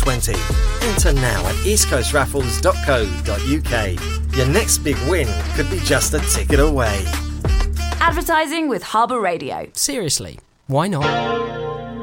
2020. Enter now at eastcoastraffles.co.uk. Your next big win could be just a ticket away. Advertising with Harbour Radio. Seriously, why not?